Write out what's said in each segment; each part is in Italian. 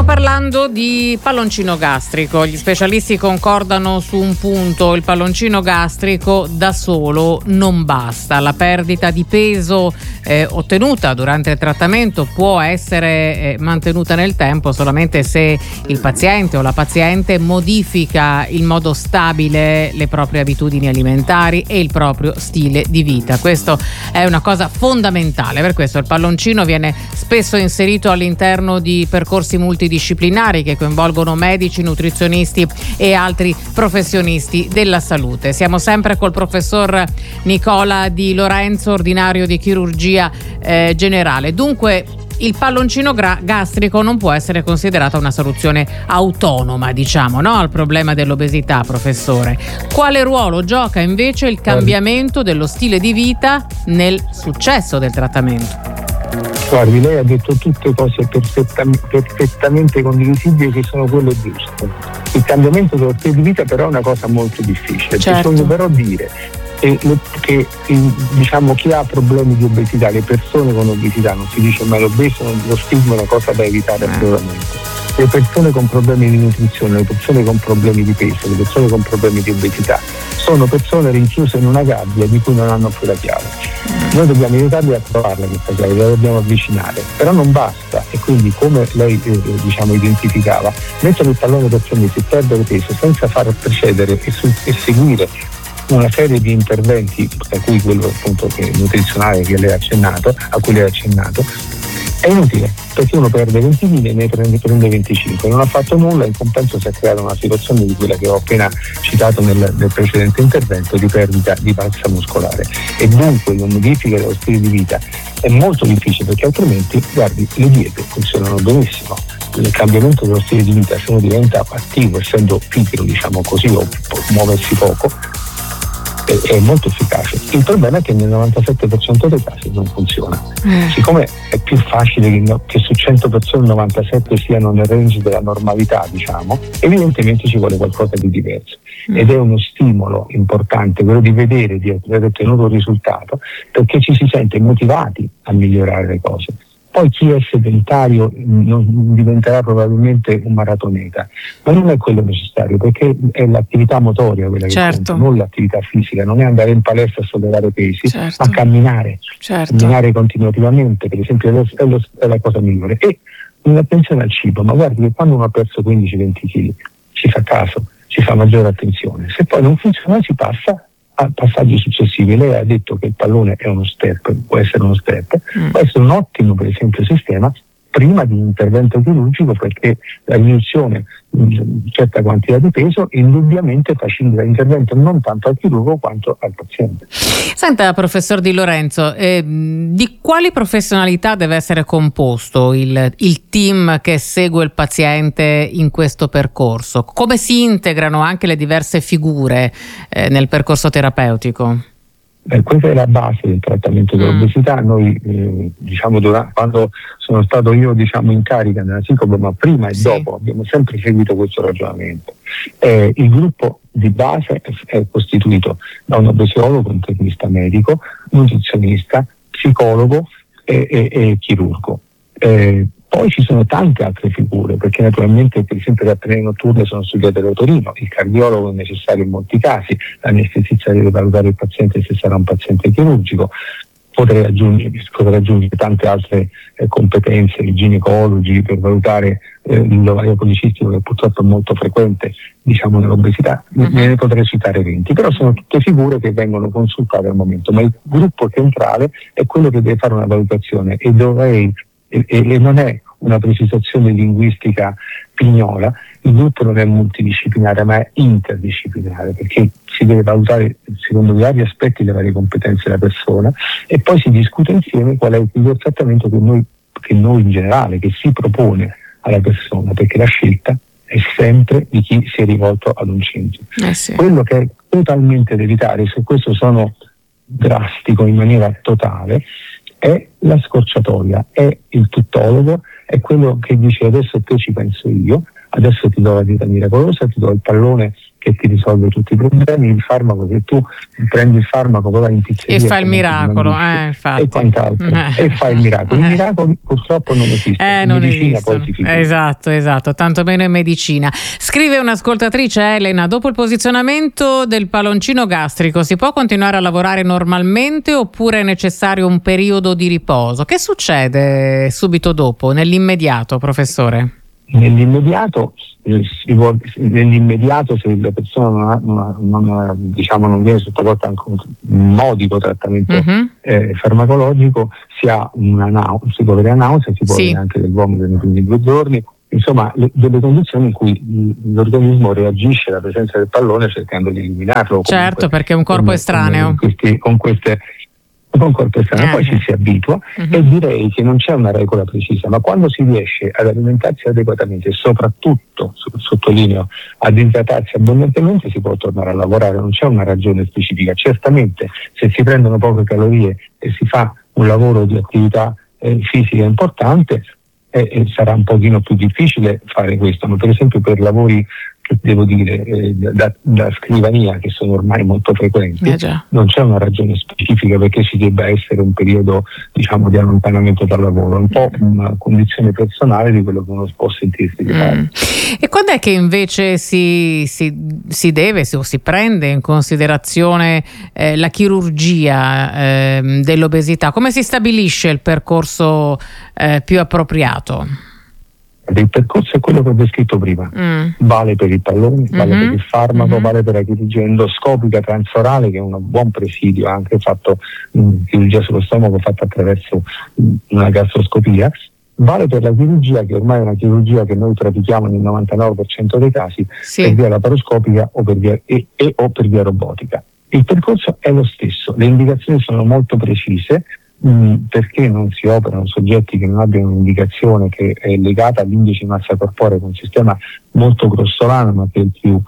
parlando di palloncino gastrico. Gli specialisti concordano su un punto: il palloncino gastrico da solo non basta. La perdita di peso ottenuta durante il trattamento può essere mantenuta nel tempo solamente se il paziente o la paziente modifica in modo stabile le proprie abitudini alimentari e il proprio stile di vita. Questo è una cosa fondamentale, per questo il palloncino viene spesso inserito all'interno di percorsi multidisciplinari che coinvolgono medici, nutrizionisti e altri professionisti della salute. Siamo sempre col professor Nicola Di Lorenzo, ordinario di chirurgia generale. Dunque, il palloncino gastrico non può essere considerata una soluzione autonoma, diciamo, no, al problema dell'obesità, professore. Quale ruolo gioca invece il cambiamento dello stile di vita nel successo del trattamento? Guardi, lei ha detto tutte cose perfettamente condivisibili, che sono quelle giuste. Il cambiamento dello stile di vita però è una cosa molto difficile. Certo. Bisogna però dire che diciamo, chi ha problemi di obesità, le persone con obesità, non si dice mai l'obeso, lo stigma è una cosa da evitare assolutamente. Le persone con problemi di nutrizione, le persone con problemi di peso, le persone con problemi di obesità sono persone rinchiuse in una gabbia di cui non hanno più la chiave. Noi dobbiamo aiutarli a trovarla questa chiave, la dobbiamo avvicinare, però non basta, e quindi, come lei identificava, mettere il pallone per 6 mesi, perdere peso senza far precedere e seguire una serie di interventi, tra cui quello appunto nutrizionale a cui lei ha accennato, è inutile, perché uno perde 20 kg e ne prende 25, non ha fatto nulla, in compenso si è creata una situazione di quella che ho appena citato nel precedente intervento, di perdita di massa muscolare. E dunque la modifica dello stile di vita è molto difficile, perché altrimenti, guardi, le diete funzionano benissimo. Il cambiamento dello stile di vita, se uno diventa attivo essendo piccolo, diciamo così, o muoversi poco, è molto efficace. Il problema è che nel 97% dei casi non funziona. Siccome è più facile che su 100 persone 97 siano nel range della normalità, diciamo, evidentemente ci vuole qualcosa di diverso. Ed è uno stimolo importante quello di vedere di aver ottenuto un risultato, perché ci si sente motivati a migliorare le cose. Poi chi è sedentario diventerà probabilmente un maratoneta, ma non è quello necessario, perché è l'attività motoria quella che conta, non l'attività fisica, non è andare in palestra a sollevare pesi, ma camminare, camminare continuativamente, per esempio, è la cosa migliore. E un'attenzione al cibo, ma guardi che quando uno ha perso 15-20 kg ci fa caso, ci fa maggiore attenzione. Se poi non funziona si passa a passaggi successivi. Lei ha detto che il pallone è uno step, può essere uno step, può essere un ottimo, per esempio, sistema prima di un intervento chirurgico, perché la riduzione di una certa quantità di peso indubbiamente facilita l'intervento non tanto al chirurgo quanto al paziente. Senta, professor Di Lorenzo, di quali professionalità deve essere composto il team che segue il paziente in questo percorso? Come si integrano anche le diverse figure nel percorso terapeutico? Questa è la base del trattamento dell'obesità. Noi quando sono stato io in carica nella SICOP, ma prima e dopo, abbiamo sempre seguito questo ragionamento. Il gruppo di base è costituito da un obesologo, un tecnista medico, nutrizionista, psicologo e chirurgo. Poi ci sono tante altre figure, perché naturalmente, per esempio, le apnee notturne sono studiate da Torino, il cardiologo è necessario in molti casi, l'anestesista deve valutare il paziente se sarà un paziente chirurgico. Potrei aggiungere tante altre competenze, i ginecologi per valutare l'ovario policistico, che purtroppo è molto frequente nell'obesità. Ne potrei citare 20, però sono tutte figure che vengono consultate al momento, ma il gruppo centrale è quello che deve fare una valutazione e non è una precisazione linguistica pignola. Il gruppo non è multidisciplinare, ma è interdisciplinare, perché si deve valutare secondo i vari aspetti le varie competenze della persona, e poi si discute insieme qual è il miglior trattamento che noi in generale, che si propone alla persona, perché la scelta è sempre di chi si è rivolto ad un centro. Quello che è totalmente da evitare, su questo sono drastico in maniera totale, è la scorciatoia, è il tuttologo, è quello che dice: adesso te ci penso io, adesso ti do la dieta miracolosa, ti do il pallone che ti risolve tutti i problemi. Il farmaco, che tu prendi il farmaco, poi vai in pizzeria e fa il miracolo, infatti. E quant'altro, e fa il miracolo. I miracoli purtroppo non esistono. Non medicina esistono. Poi si figura. Esatto, tantomeno in medicina. Scrive un'ascoltatrice, Elena: dopo il posizionamento del palloncino gastrico si può continuare a lavorare normalmente oppure è necessario un periodo di riposo? Che succede subito dopo, nell'immediato, professore? Nell'immediato, se la persona non viene sottoposta a un modico trattamento farmacologico, si può avere nausea, si può avere anche del vomito nei primi 2 giorni, insomma delle condizioni in cui l'organismo reagisce alla presenza del pallone cercando di eliminarlo. Certo, perché è un corpo estraneo. Con corpo estraneo, poi ci si abitua e direi che non c'è una regola precisa, ma quando si riesce ad alimentarsi adeguatamente e soprattutto, sottolineo, ad idratarsi abbondantemente, si può tornare a lavorare, non c'è una ragione specifica. Certamente se si prendono poche calorie e si fa un lavoro di attività fisica importante, sarà un pochino più difficile fare questo, ma per esempio per lavori che devo dire da scrivania, che sono ormai molto frequenti, non c'è una ragione specifica perché ci debba essere un periodo di allontanamento dal lavoro, un po' una condizione personale di quello che uno può sentirsi di fare. E quando è che invece si deve o si prende in considerazione la chirurgia dell'obesità? Come si stabilisce il percorso più appropriato? Il percorso è quello che ho descritto prima, vale per il pallone, vale per il farmaco, vale per la chirurgia endoscopica transorale, che è un buon presidio, anche fatto chirurgia sullo stomaco fatta attraverso una gastroscopia, vale per la chirurgia, che ormai è una chirurgia che noi pratichiamo nel 99% dei casi per via laparoscopica o per via robotica. Il percorso è lo stesso, le indicazioni sono molto precise, perché non si operano soggetti che non abbiano un'indicazione che è legata all'indice di massa corporea, con un sistema molto grossolano ma che è il più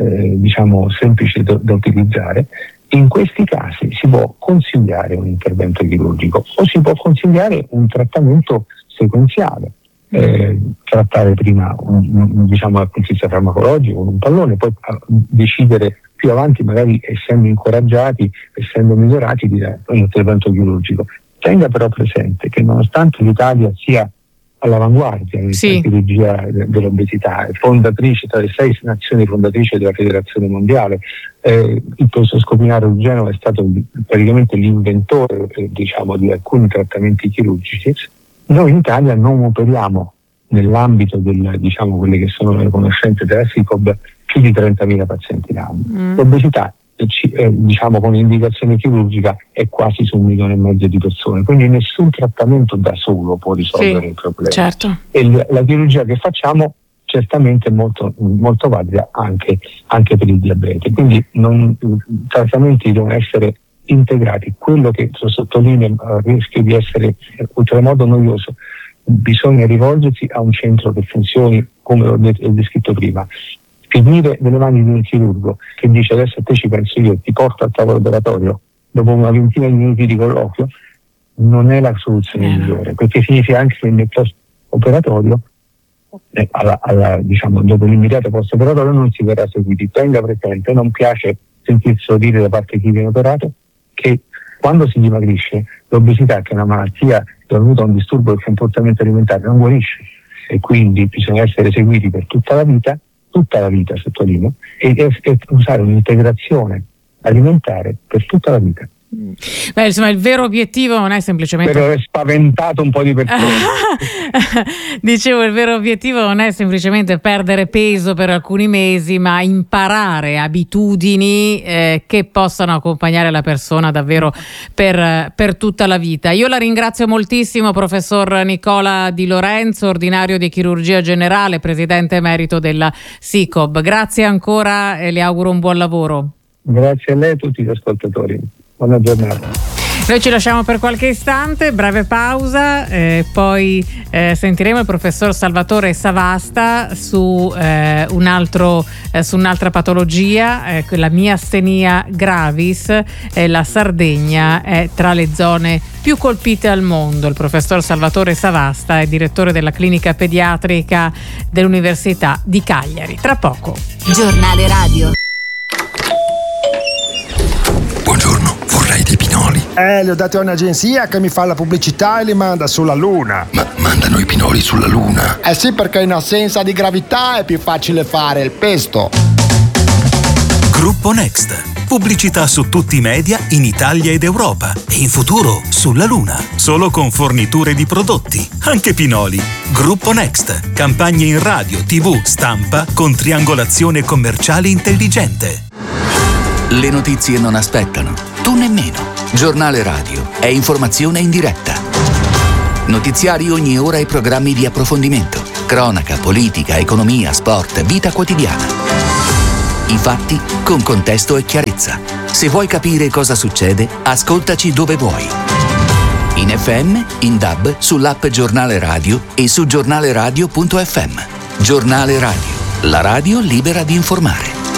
semplice da utilizzare. In questi casi si può consigliare un intervento chirurgico o si può consigliare un trattamento sequenziale, trattare prima dal punto di vista farmacologico con un pallone, poi decidere più avanti, magari essendo incoraggiati, essendo migliorati, di un intervento chirurgico. Tenga però presente che nonostante l'Italia sia all'avanguardia nella chirurgia dell'obesità, è fondatrice tra le 6 nazioni fondatrici della Federazione Mondiale, il professor Scopinaro di Genova è stato praticamente l'inventore di alcuni trattamenti chirurgici. Noi in Italia non operiamo nell'ambito quelle che sono le conoscenze della SICOB più di 30.000 pazienti l'anno. L'obesità con indicazione chirurgica è quasi su 1,5 milioni di persone, quindi nessun trattamento da solo può risolvere il problema. Certo. E la chirurgia che facciamo certamente è molto, molto valida anche per il diabete, quindi i trattamenti devono essere integrati. Quello che sottolineo rischio di essere oltremodo noioso: bisogna rivolgersi a un centro che funzioni come ho descritto prima. Finire nelle mani di un chirurgo che dice adesso a te ci penso io, ti porto al tavolo operatorio dopo una ventina di minuti di colloquio, non è la soluzione migliore, perché significa anche che nel post operatorio dopo l'immediato post operatorio non si verrà seguiti. Tenga presente, non piace sentirselo dire da parte di chi viene operato, che quando si dimagrisce, l'obesità, che è una malattia dovuta a un disturbo del comportamento alimentare, non guarisce, e quindi bisogna essere seguiti per tutta la vita sottolineo, e usare un'integrazione alimentare per tutta la vita. Insomma, il vero obiettivo non è semplicemente per aver spaventato un po' di persone. Dicevo, il vero obiettivo non è semplicemente perdere peso per alcuni mesi, ma imparare abitudini che possano accompagnare la persona davvero per tutta la vita. Io la ringrazio moltissimo, professor Nicola Di Lorenzo, ordinario di chirurgia generale, presidente emerito della SICOB. Grazie ancora e le auguro un buon lavoro. Grazie a lei e a tutti gli ascoltatori. Buona giornata. Noi ci lasciamo per qualche istante, breve pausa, poi sentiremo il professor Salvatore Savasta su un'altra patologia, la miastenia gravis. La Sardegna è tra le zone più colpite al mondo. Il professor Salvatore Savasta è direttore della clinica pediatrica dell'Università di Cagliari. Tra poco. Giornale Radio. Li ho dati a un'agenzia che mi fa la pubblicità e li manda sulla Luna. Ma mandano i pinoli sulla Luna? Eh sì, perché in assenza di gravità è più facile fare il pesto. Gruppo Next. Pubblicità su tutti i media in Italia ed Europa e in futuro sulla Luna. Solo con forniture di prodotti, anche pinoli. Gruppo Next. Campagne in radio, TV, stampa con triangolazione commerciale intelligente. Le notizie non aspettano, tu nemmeno. Giornale Radio è informazione in diretta. Notiziari ogni ora e programmi di approfondimento. Cronaca, politica, economia, sport, vita quotidiana. I fatti con contesto e chiarezza. Se vuoi capire cosa succede, ascoltaci dove vuoi. In FM, in DAB, sull'app Giornale Radio e su giornaleradio.fm. Giornale Radio, la radio libera di informare.